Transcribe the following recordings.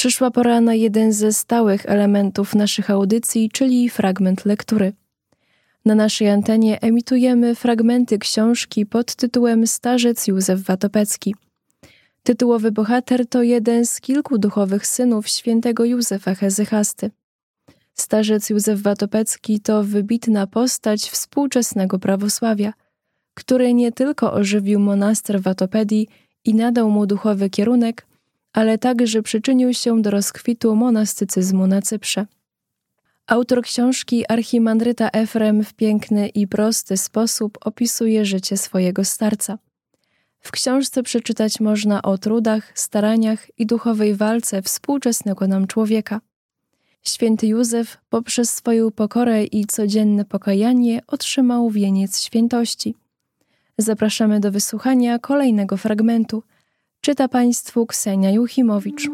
Przyszła pora na jeden ze stałych elementów naszych audycji, czyli fragment lektury. Na naszej antenie emitujemy fragmenty książki pod tytułem Starzec Józef Watopecki. Tytułowy bohater to jeden z kilku duchowych synów świętego Józefa Hezychasty. Starzec Józef Watopecki to wybitna postać współczesnego prawosławia, który nie tylko ożywił monaster Watopedii i nadał mu duchowy kierunek, ale także przyczynił się do rozkwitu monastycyzmu na Cyprze. Autor książki archimandryta Efrem w piękny i prosty sposób opisuje życie swojego starca. W książce przeczytać można o trudach, staraniach i duchowej walce współczesnego nam człowieka. Święty Józef poprzez swoją pokorę i codzienne pokajanie otrzymał wieniec świętości. Zapraszamy do wysłuchania kolejnego fragmentu. Czyta Państwu Ksenia Juchimowicz.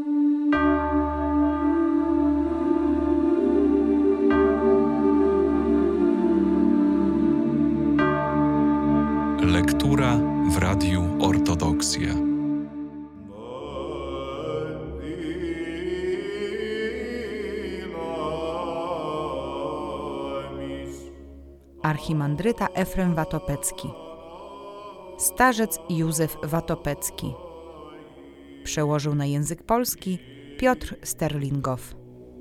Lektura w Radiu Ortodoksja. Archimandryta Efrem Watopecki. Starzec Józef Watopecki. Przełożył na język polski Piotr Sterlingow.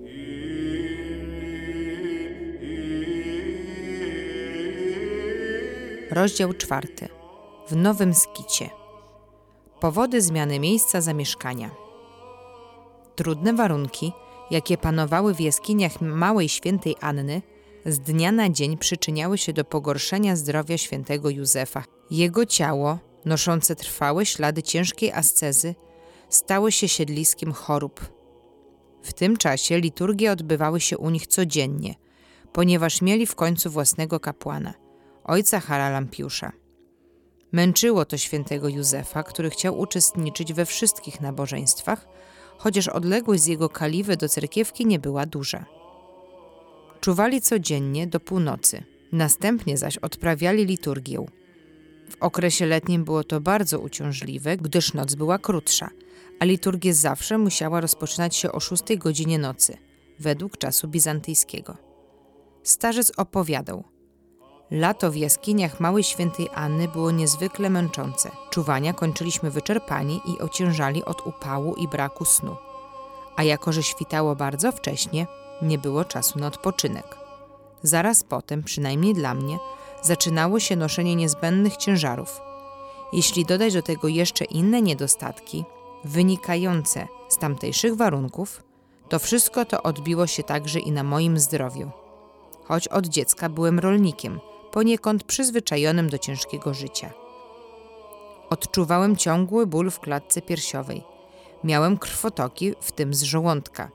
Rozdział 4. W Nowym Skicie. Powody zmiany miejsca zamieszkania. Trudne warunki, jakie panowały w jaskiniach Małej Świętej Anny, z dnia na dzień przyczyniały się do pogorszenia zdrowia świętego Józefa. Jego ciało, noszące trwałe ślady ciężkiej ascezy, stało się siedliskiem chorób. W tym czasie liturgie odbywały się u nich codziennie, ponieważ mieli w końcu własnego kapłana, ojca Haralampiusza. Męczyło to świętego Józefa, który chciał uczestniczyć we wszystkich nabożeństwach, chociaż odległość z jego kaliwy do cerkiewki nie była duża. Czuwali codziennie do północy, następnie zaś odprawiali liturgię. W okresie letnim było to bardzo uciążliwe, gdyż noc była krótsza, a liturgia zawsze musiała rozpoczynać się o 6 godzinie nocy, według czasu bizantyjskiego. Starzec opowiadał: lato w jaskiniach Małej Świętej Anny było niezwykle męczące. Czuwania kończyliśmy wyczerpani i ociężali od upału i braku snu. A jako że świtało bardzo wcześnie, nie było czasu na odpoczynek. Zaraz potem, przynajmniej dla mnie, zaczynało się noszenie niezbędnych ciężarów. Jeśli dodać do tego jeszcze inne niedostatki, wynikające z tamtejszych warunków, to wszystko to odbiło się także i na moim zdrowiu. Choć od dziecka byłem rolnikiem, poniekąd przyzwyczajonym do ciężkiego życia. Odczuwałem ciągły ból w klatce piersiowej. Miałem krwotoki, w tym z żołądka.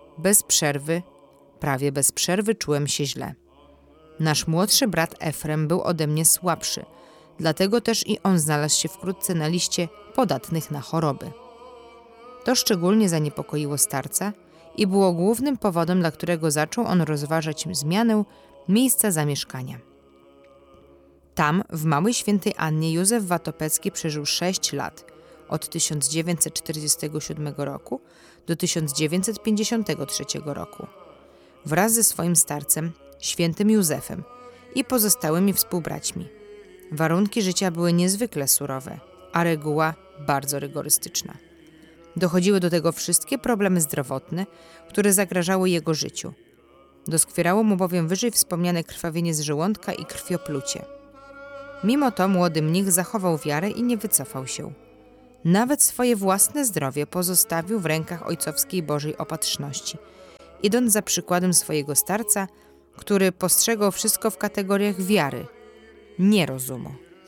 Prawie bez przerwy czułem się źle. Nasz młodszy brat Efrem był ode mnie słabszy, dlatego też i on znalazł się wkrótce na liście podatnych na choroby. To szczególnie zaniepokoiło starca i było głównym powodem, dla którego zaczął on rozważać zmianę miejsca zamieszkania. Tam, w Małej Świętej Annie, Józef Watopecki przeżył 6 lat, od 1947 roku do 1953 roku. Wraz ze swoim starcem, świętym Józefem i pozostałymi współbraćmi. Warunki życia były niezwykle surowe, a reguła bardzo rygorystyczna. Dochodziły do tego wszystkie problemy zdrowotne, które zagrażały jego życiu. Doskwierało mu bowiem wyżej wspomniane krwawienie z żołądka i krwioplucie. Mimo to młody mnich zachował wiarę i nie wycofał się. Nawet swoje własne zdrowie pozostawił w rękach ojcowskiej Bożej opatrzności, idąc za przykładem swojego starca, który postrzegał wszystko w kategoriach wiary, nie rozumu.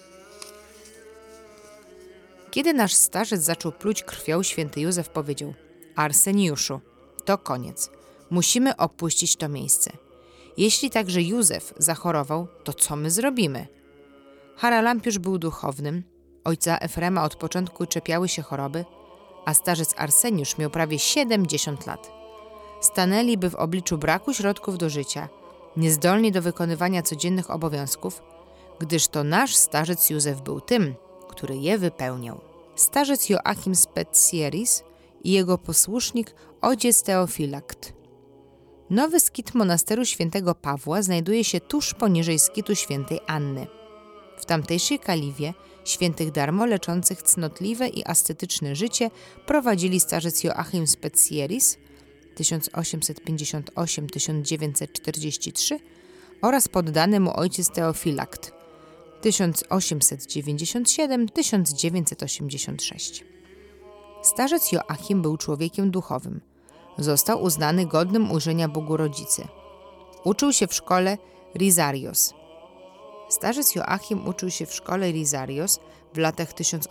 Kiedy nasz starzec zaczął pluć krwią, święty Józef powiedział: Arseniuszu, to koniec. Musimy opuścić to miejsce. Jeśli także Józef zachorował, to co my zrobimy? Haralampiusz był duchownym, ojca Efrema od początku czepiały się choroby, a starzec Arseniusz miał prawie 70 lat. Stanęliby w obliczu braku środków do życia, niezdolni do wykonywania codziennych obowiązków, gdyż to nasz starzec Józef był tym, który je wypełniał. Starzec Joachim Specieris i jego posłusznik ojciec Teofilakt. Nowy skit monasteru świętego Pawła znajduje się tuż poniżej skitu świętej Anny. W tamtejszej Kaliwie świętych darmo leczących cnotliwe i ascetyczne życie prowadzili starzec Joachim Specieris 1858-1943 oraz poddany mu ojciec Teofilakt 1897-1986. Starzec Joachim był człowiekiem duchowym. Został uznany godnym ujrzenia Bogu Rodzicy. Uczył się w szkole Rizarios. Starzec Joachim uczył się w szkole Rizarios w latach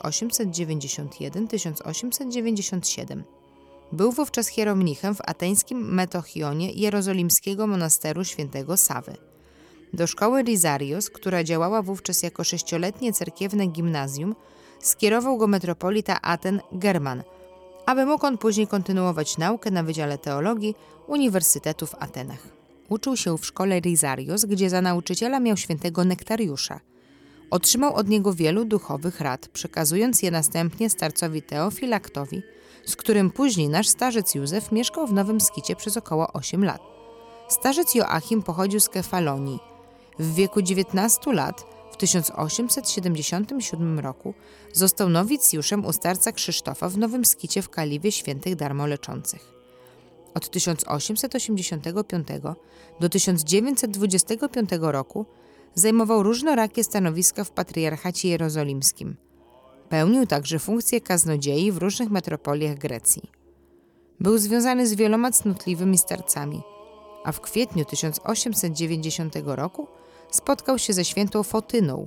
1891-1897. Był wówczas hieromnichem w ateńskim Metochionie jerozolimskiego monasteru świętego Sawy. Do szkoły Rizarios, która działała wówczas jako 6-letnie cerkiewne gimnazjum, skierował go metropolita Aten German, aby mógł on później kontynuować naukę na Wydziale Teologii Uniwersytetu w Atenach. Uczył się w szkole Rizarios, gdzie za nauczyciela miał świętego Nektariusza. Otrzymał od niego wielu duchowych rad, przekazując je następnie starcowi Teofilaktowi, z którym później nasz starzec Józef mieszkał w Nowym Skicie przez około 8 lat. Starzec Joachim pochodził z Kefalonii. W wieku 19 lat, w 1877 roku, został nowicjuszem u starca Krzysztofa w Nowym Skicie w Kaliwie świętych darmo leczących. Od 1885 do 1925 roku zajmował różnorakie stanowiska w patriarchacie jerozolimskim. Pełnił także funkcję kaznodziei w różnych metropoliach Grecji. Był związany z wieloma cnotliwymi starcami, a w kwietniu 1890 roku spotkał się ze świętą Fotyną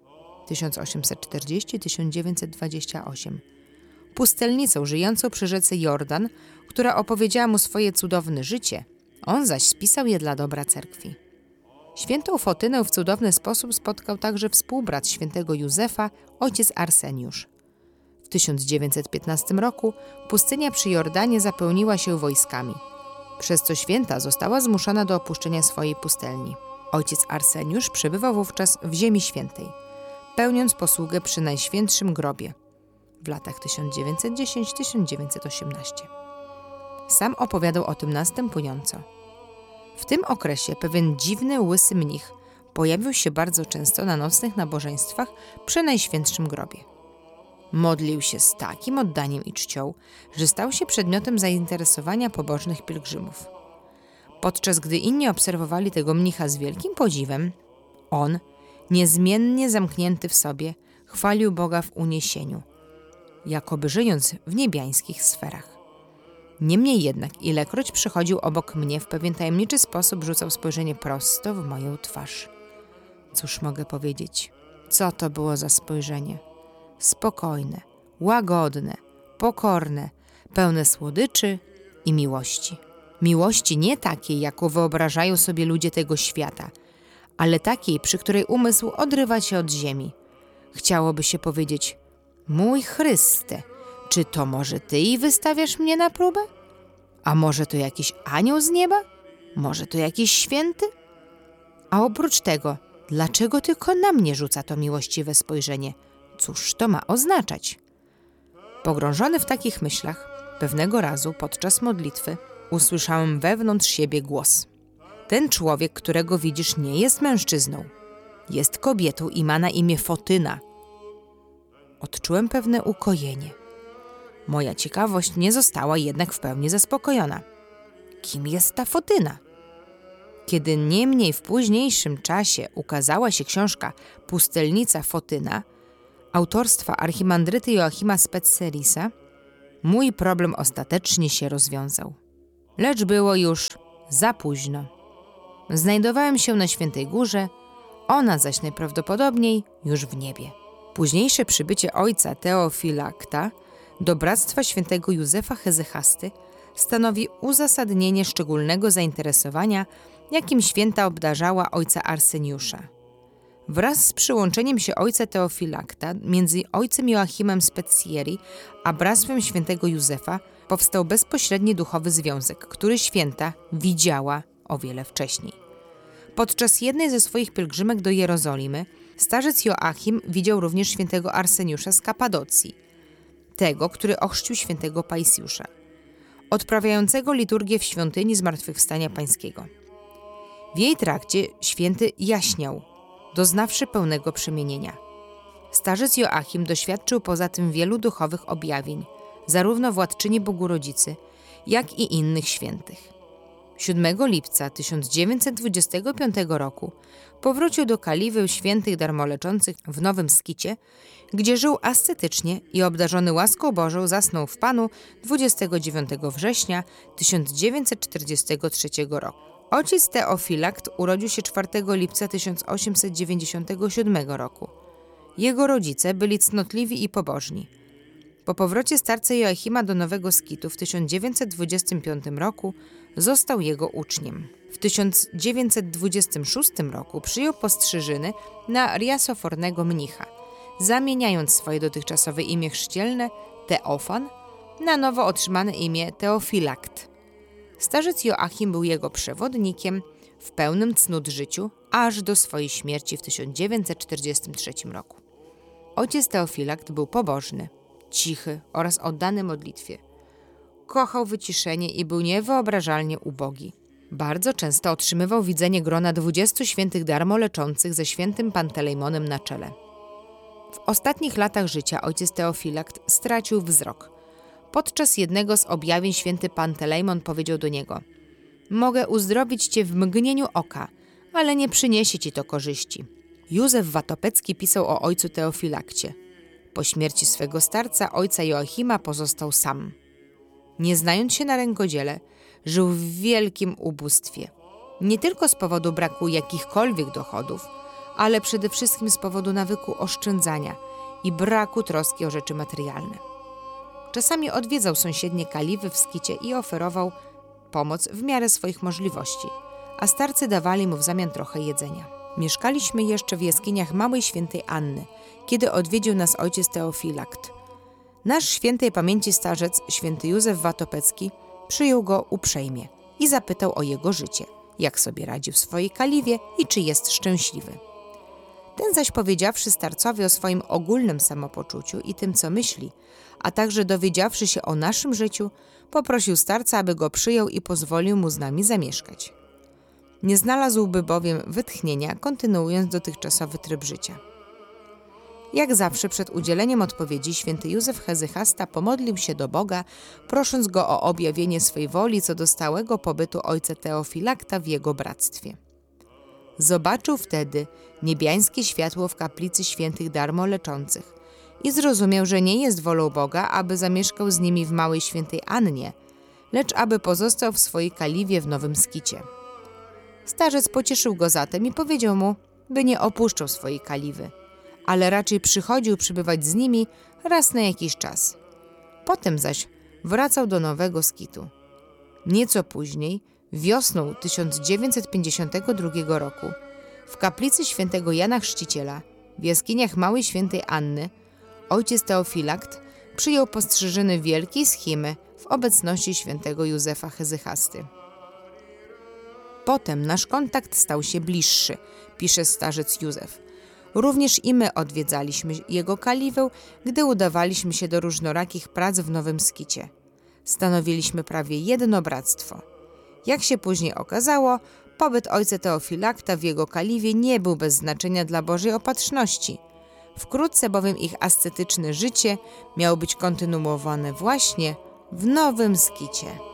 1840-1928, pustelnicą żyjącą przy rzece Jordan, która opowiedziała mu swoje cudowne życie, on zaś spisał je dla dobra cerkwi. Świętą Fotynę w cudowny sposób spotkał także współbrat świętego Józefa, ojciec Arseniusz. W 1915 roku pustynia przy Jordanie zapełniła się wojskami, przez co święta została zmuszona do opuszczenia swojej pustelni. Ojciec Arseniusz przebywał wówczas w Ziemi Świętej, pełniąc posługę przy Najświętszym Grobie w latach 1910-1918. Sam opowiadał o tym następująco. W tym okresie pewien dziwny, łysy mnich pojawił się bardzo często na nocnych nabożeństwach przy Najświętszym Grobie. Modlił się z takim oddaniem i czcią, że stał się przedmiotem zainteresowania pobożnych pielgrzymów. Podczas gdy inni obserwowali tego mnicha z wielkim podziwem, on, niezmiennie zamknięty w sobie, chwalił Boga w uniesieniu, jakoby żyjąc w niebiańskich sferach. Niemniej jednak, ilekroć przychodził obok mnie, w pewien tajemniczy sposób rzucał spojrzenie prosto w moją twarz. Cóż mogę powiedzieć? Co to było za spojrzenie? Spokojne, łagodne, pokorne, pełne słodyczy i miłości. Miłości nie takiej, jaką wyobrażają sobie ludzie tego świata, ale takiej, przy której umysł odrywa się od ziemi. Chciałoby się powiedzieć: mój Chryste, czy to może Ty i wystawiasz mnie na próbę? A może to jakiś anioł z nieba? Może to jakiś święty? A oprócz tego, dlaczego tylko na mnie rzuca to miłościwe spojrzenie? Cóż to ma oznaczać? Pogrążony w takich myślach, pewnego razu podczas modlitwy usłyszałem wewnątrz siebie głos. Ten człowiek, którego widzisz, nie jest mężczyzną. Jest kobietą i ma na imię Fotyna. Odczułem pewne ukojenie. Moja ciekawość nie została jednak w pełni zaspokojona. Kim jest ta Fotyna? Kiedy niemniej w późniejszym czasie ukazała się książka Pustelnica Fotyna autorstwa archimandryty Joachima Spetserisa, mój problem ostatecznie się rozwiązał. Lecz było już za późno. Znajdowałem się na Świętej Górze, ona zaś najprawdopodobniej już w niebie. Późniejsze przybycie ojca Teofilakta do Bractwa Świętego Józefa Hezychasty stanowi uzasadnienie szczególnego zainteresowania, jakim święta obdarzała ojca Arseniusza. Wraz z przyłączeniem się ojca Teofilakta między ojcem Joachimem Spezieri a Bractwem Świętego Józefa powstał bezpośredni duchowy związek, który święta widziała o wiele wcześniej. Podczas jednej ze swoich pielgrzymek do Jerozolimy starzec Joachim widział również świętego Arseniusza z Kapadocji, tego, który ochrzcił świętego Pajsjusza. odprawiającego liturgię w świątyni Zmartwychwstania Pańskiego. W jej trakcie święty jaśniał, doznawszy pełnego przemienienia. Starzec Joachim doświadczył poza tym wielu duchowych objawień, zarówno władczyni Bogu-Rodzicy, jak i innych świętych. 7 lipca 1925 roku powrócił do Kaliwy Świętych Darmoleczących w Nowym Skicie, gdzie żył ascetycznie i obdarzony łaską Bożą zasnął w Panu 29 września 1943 roku. Ojciec Teofilakt urodził się 4 lipca 1897 roku. Jego rodzice byli cnotliwi i pobożni. Po powrocie starca Joachima do Nowego Skitu w 1925 roku został jego uczniem. W 1926 roku przyjął postrzyżyny na riasofornego mnicha, zamieniając swoje dotychczasowe imię chrzcielne Teofan na nowo otrzymane imię Teofilakt. Starzec Joachim był jego przewodnikiem w pełnym cnót życiu aż do swojej śmierci w 1943 roku. Ojciec Teofilakt był pobożny, cichy oraz oddany modlitwie. Kochał wyciszenie i był niewyobrażalnie ubogi. Bardzo często otrzymywał widzenie grona 20 świętych darmoleczących ze świętym Pantelejmonem na czele. W ostatnich latach życia ojciec Teofilakt stracił wzrok. Podczas jednego z objawień święty Pantelejmon powiedział do niego: „Mogę uzdrowić cię w mgnieniu oka, ale nie przyniesie ci to korzyści”. Józef Watopecki pisał o ojcu Teofilakcie: „Po śmierci swego starca, ojca Joachima, pozostał sam. Nie znając się na rękodziele, żył w wielkim ubóstwie. Nie tylko z powodu braku jakichkolwiek dochodów, ale przede wszystkim z powodu nawyku oszczędzania i braku troski o rzeczy materialne. Czasami odwiedzał sąsiednie Kaliwy w Skicie i oferował pomoc w miarę swoich możliwości, a starcy dawali mu w zamian trochę jedzenia. Mieszkaliśmy jeszcze w jaskiniach Małej Świętej Anny, kiedy odwiedził nas ojciec Teofilakt. Nasz świętej pamięci starzec, święty Józef Watopecki, przyjął go uprzejmie i zapytał o jego życie, jak sobie radzi w swojej Kaliwie i czy jest szczęśliwy. Ten zaś, powiedziawszy starcowi o swoim ogólnym samopoczuciu i tym, co myśli, a także dowiedziawszy się o naszym życiu, poprosił starca, aby go przyjął i pozwolił mu z nami zamieszkać. Nie znalazłby bowiem wytchnienia, kontynuując dotychczasowy tryb życia. Jak zawsze przed udzieleniem odpowiedzi święty Józef Hezychasta pomodlił się do Boga, prosząc go o objawienie swej woli co do stałego pobytu ojca Teofilakta w jego bractwie. Zobaczył wtedy niebiańskie światło w kaplicy świętych darmoleczących i zrozumiał, że nie jest wolą Boga, aby zamieszkał z nimi w Małej Świętej Annie, lecz aby pozostał w swojej Kaliwie w Nowym Skicie. Starzec pocieszył go zatem i powiedział mu, by nie opuszczał swojej Kaliwy, ale raczej przychodził przybywać z nimi raz na jakiś czas. Potem zaś wracał do Nowego Skitu. Nieco później, wiosną 1952 roku, w kaplicy świętego Jana Chrzciciela w jaskiniach Małej Świętej Anny ojciec Teofilakt przyjął postrzyżyny wielkiej schimy w obecności świętego Józefa Hezychasty. Potem nasz kontakt stał się bliższy, pisze starzec Józef. Również i my odwiedzaliśmy jego Kaliwę, gdy udawaliśmy się do różnorakich prac w Nowym Skicie. Stanowiliśmy prawie jedno bractwo. Jak się później okazało, pobyt ojca Teofilakta w jego Kaliwie nie był bez znaczenia dla Bożej Opatrzności. Wkrótce bowiem ich ascetyczne życie miało być kontynuowane właśnie w Nowym Skicie.